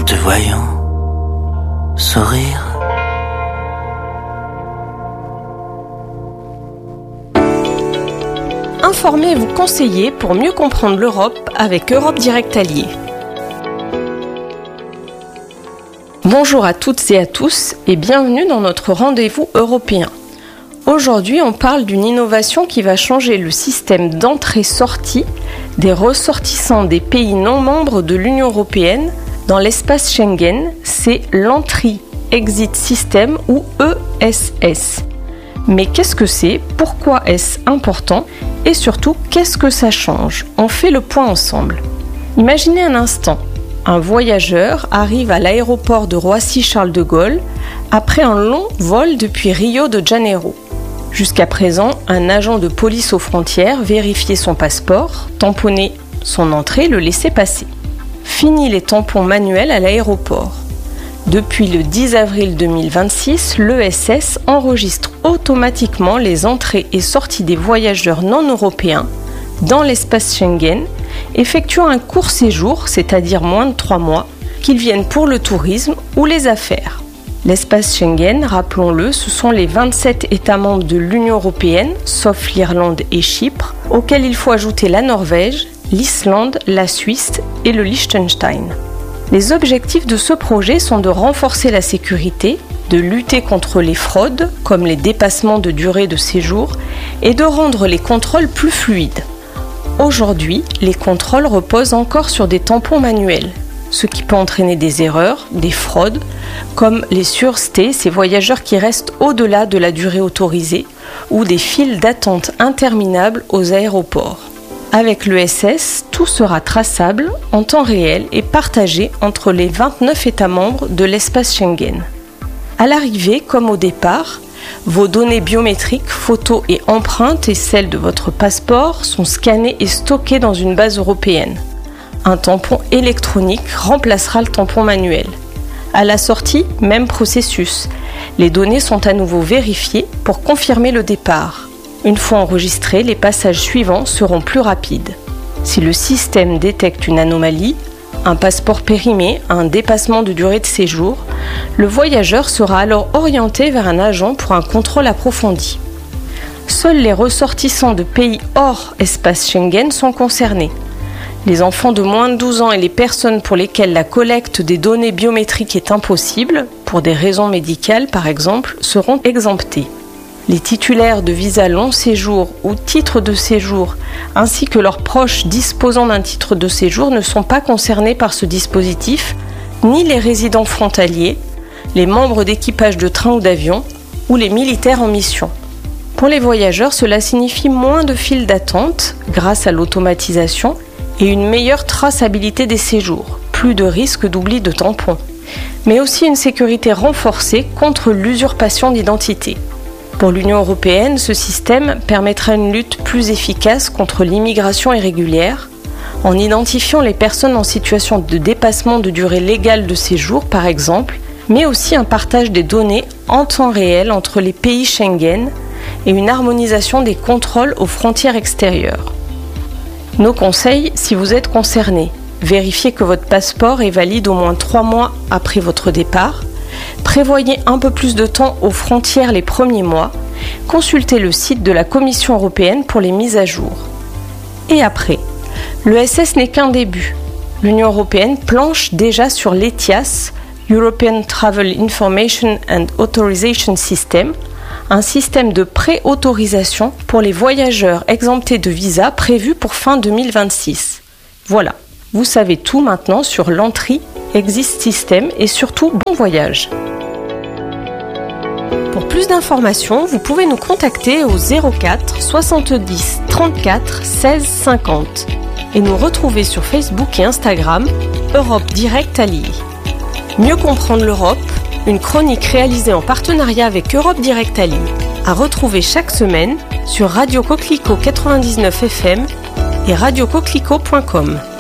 te voyant sourire. Informez et vous conseillez pour mieux comprendre l'Europe avec Europe Direct Allié. Bonjour à toutes et à tous et bienvenue dans notre rendez-vous européen. Aujourd'hui, on parle d'une innovation qui va changer le système d'entrée-sortie des ressortissants des pays non membres de l'Union européenne dans l'espace Schengen, c'est l'Entry Exit System ou ESS. Mais qu'est-ce que c'est ? Pourquoi est-ce important ? Et surtout, qu'est-ce que ça change ? On fait le point ensemble. Imaginez un instant, un voyageur arrive à l'aéroport de Roissy-Charles de Gaulle après un long vol depuis Rio de Janeiro. Jusqu'à présent, un agent de police aux frontières vérifiait son passeport, tamponnait son entrée, le laissait passer. Fini les tampons manuels à l'aéroport. Depuis le 10 avril 2026, l'ESS enregistre automatiquement les entrées et sorties des voyageurs non européens dans l'espace Schengen, effectuant un court séjour, c'est-à-dire moins de 3 mois, qu'ils viennent pour le tourisme ou les affaires. L'espace Schengen, rappelons-le, ce sont les 27 États membres de l'Union européenne, sauf l'Irlande et Chypre, auxquels il faut ajouter la Norvège, l'Islande, la Suisse et le Liechtenstein. Les objectifs de ce projet sont de renforcer la sécurité, de lutter contre les fraudes, comme les dépassements de durée de séjour, et de rendre les contrôles plus fluides. Aujourd'hui, les contrôles reposent encore sur des tampons manuels, ce qui peut entraîner des erreurs, des fraudes, comme les surstays, ces voyageurs qui restent au-delà de la durée autorisée, ou des files d'attente interminables aux aéroports. Avec l'ESS, tout sera traçable en temps réel et partagé entre les 29 États membres de l'espace Schengen. À l'arrivée, comme au départ, vos données biométriques, photos et empreintes et celles de votre passeport sont scannées et stockées dans une base européenne. Un tampon électronique remplacera le tampon manuel. À la sortie, même processus. Les données sont à nouveau vérifiées pour confirmer le départ. Une fois enregistrés, les passages suivants seront plus rapides. Si le système détecte une anomalie, un passeport périmé, un dépassement de durée de séjour, le voyageur sera alors orienté vers un agent pour un contrôle approfondi. Seuls les ressortissants de pays hors espace Schengen sont concernés. Les enfants de moins de 12 ans et les personnes pour lesquelles la collecte des données biométriques est impossible, pour des raisons médicales par exemple, seront exemptés. Les titulaires de visa long séjour ou titre de séjour, ainsi que leurs proches disposant d'un titre de séjour ne sont pas concernés par ce dispositif, ni les résidents frontaliers, les membres d'équipage de train ou d'avion, ou les militaires en mission. Pour les voyageurs, cela signifie moins de files d'attente grâce à l'automatisation et une meilleure traçabilité des séjours, plus de risques d'oubli de tampons, mais aussi une sécurité renforcée contre l'usurpation d'identité. Pour l'Union européenne, ce système permettra une lutte plus efficace contre l'immigration irrégulière, en identifiant les personnes en situation de dépassement de durée légale de séjour, par exemple, mais aussi un partage des données en temps réel entre les pays Schengen et une harmonisation des contrôles aux frontières extérieures. Nos conseils, si vous êtes concerné, vérifiez que votre passeport est valide au moins 3 mois après votre départ, prévoyez un peu plus de temps aux frontières les premiers mois, consultez le site de la Commission européenne pour les mises à jour. Et après, l'ESS n'est qu'un début. L'Union européenne planche déjà sur l'ETIAS, European Travel Information and Authorization System, un système de pré-autorisation pour les voyageurs exemptés de visa prévu pour fin 2026. Voilà, vous savez tout maintenant sur l'Entry Exit System et surtout bon voyage. Pour plus d'informations, vous pouvez nous contacter au 04 70 34 16 50 et nous retrouver sur Facebook et Instagram Europe Direct Allié. Mieux comprendre l'Europe, une chronique réalisée en partenariat avec Europe Direct Allié, à retrouver chaque semaine sur Radio Coquelicot 99 FM et radiocoquelicot.com.